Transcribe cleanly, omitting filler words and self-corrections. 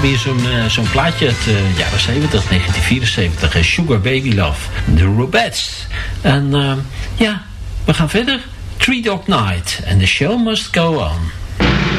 weer zo'n plaatje uit jaren 70, 1974. Sugar Baby Love, de Rubettes. En we gaan verder. Three Dog Night and the show must go on.